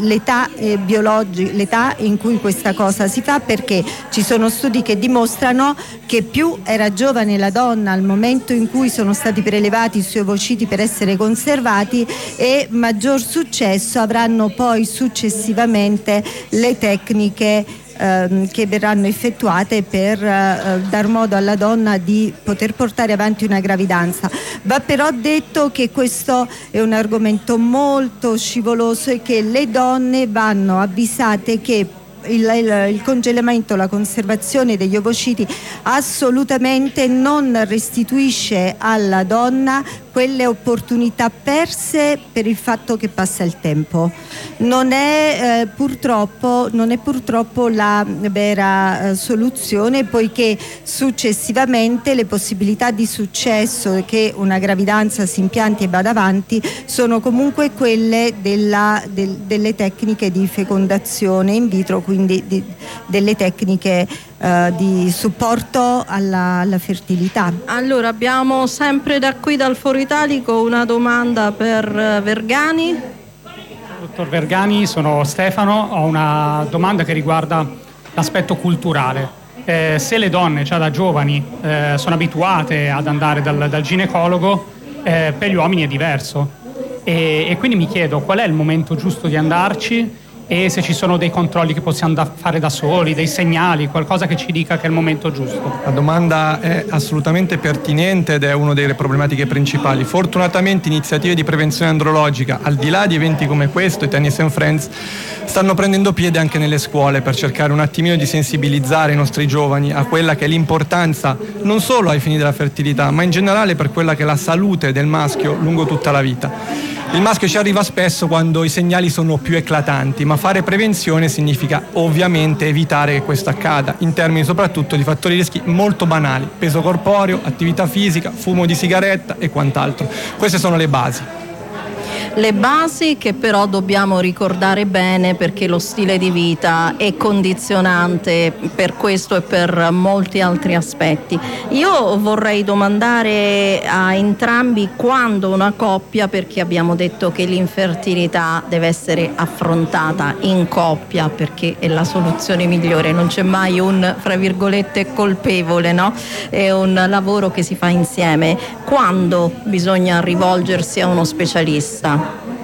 l'età biologica, l'età in cui questa cosa si fa, perché ci sono studi che dimostrano che più era giovane la donna al momento in cui sono stati prelevati i suoi ovociti per essere conservati, e maggior successo avranno poi successivamente le tecniche che verranno effettuate per dar modo alla donna di poter portare avanti una gravidanza. Va però detto che questo è un argomento molto scivoloso e che le donne vanno avvisate che il congelamento, la conservazione degli ovociti assolutamente non restituisce alla donna quelle opportunità perse per il fatto che passa il tempo. Non è purtroppo la vera soluzione, poiché successivamente le possibilità di successo che una gravidanza si impianti e vada avanti sono comunque quelle delle tecniche di fecondazione in vitro, quindi delle tecniche di supporto alla fertilità. Allora, abbiamo sempre da qui dal Foro Italico una domanda per Vergani. Dottor Vergani, sono Stefano, ho una domanda che riguarda l'aspetto culturale. Se le donne già da giovani sono abituate ad andare dal ginecologo, per gli uomini è diverso, e quindi mi chiedo qual è il momento giusto di andarci, e se ci sono dei controlli che possiamo fare da soli, dei segnali, qualcosa che ci dica che è il momento giusto. La domanda è assolutamente pertinente ed è una delle problematiche principali. Fortunatamente iniziative di prevenzione andrologica, al di là di eventi come questo, i Tennis and Friends, stanno prendendo piede anche nelle scuole per cercare un attimino di sensibilizzare i nostri giovani a quella che è l'importanza non solo ai fini della fertilità, ma in generale per quella che è la salute del maschio lungo tutta la vita. Il maschio ci arriva spesso quando i segnali sono più eclatanti, ma fare prevenzione significa ovviamente evitare che questo accada, in termini soprattutto di fattori di rischi molto banali: peso corporeo, attività fisica, fumo di sigaretta e quant'altro. Queste sono le basi. Le basi che però dobbiamo ricordare bene, perché lo stile di vita è condizionante per questo e per molti altri aspetti. Io vorrei domandare a entrambi quando una coppia, perché abbiamo detto che l'infertilità deve essere affrontata in coppia perché è la soluzione migliore, non c'è mai un, fra virgolette, colpevole, no? È un lavoro che si fa insieme. Quando bisogna rivolgersi a uno specialista?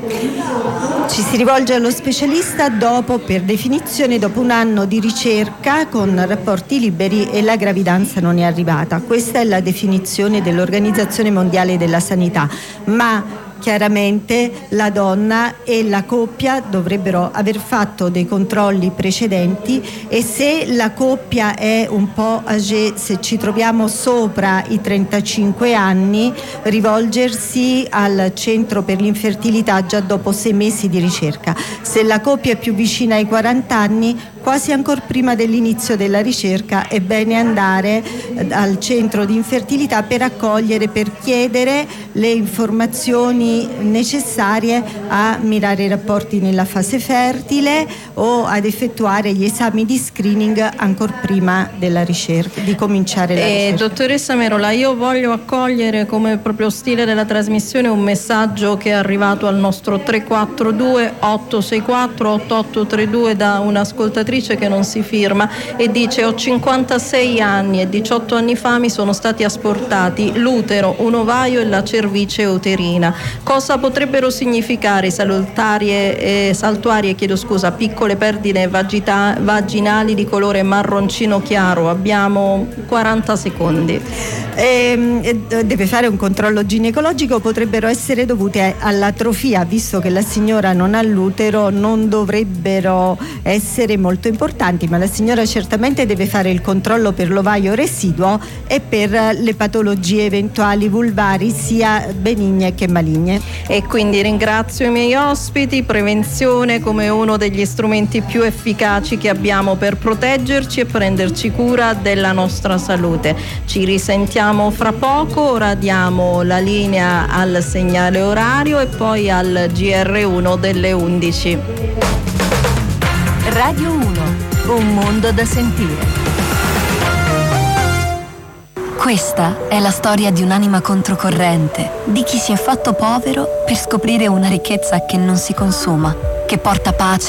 Ci si rivolge allo specialista per definizione dopo un anno di ricerca con rapporti liberi e la gravidanza non è arrivata. Questa è la definizione dell'Organizzazione Mondiale della Sanità, ma chiaramente la donna e la coppia dovrebbero aver fatto dei controlli precedenti, e se la coppia è un po' âgée, se ci troviamo sopra i 35 anni, rivolgersi al centro per l'infertilità già dopo 6 mesi di ricerca. Se la coppia è più vicina ai 40 anni, quasi ancora prima dell'inizio della ricerca, è bene andare al centro di infertilità per chiedere le informazioni necessarie a mirare i rapporti nella fase fertile o ad effettuare gli esami di screening ancora prima della ricerca, di cominciare la ricerca. Dottoressa Merola, io voglio accogliere come proprio stile della trasmissione un messaggio che è arrivato al nostro 342 864 8832 da un'ascoltatrice che non si firma e dice: ho 56 anni e 18 anni fa mi sono stati asportati l'utero, un ovaio e la cervice uterina. Cosa potrebbero significare saltuarie, piccole perdite vaginali di colore marroncino chiaro? Abbiamo 40 secondi. Deve fare un controllo ginecologico. Potrebbero essere dovute all'atrofia, visto che la signora non ha l'utero, non dovrebbero essere molto importanti, ma la signora certamente deve fare il controllo per l'ovaio residuo e per le patologie eventuali vulvari, sia benigne che maligne. E quindi ringrazio i miei ospiti. Prevenzione come uno degli strumenti più efficaci che abbiamo per proteggerci e prenderci cura della nostra salute. Ci risentiamo fra poco, ora diamo la linea al segnale orario e poi al GR1 delle 11. Radio 1, un mondo da sentire. Questa è la storia di un'anima controcorrente, di chi si è fatto povero per scoprire una ricchezza che non si consuma, che porta pace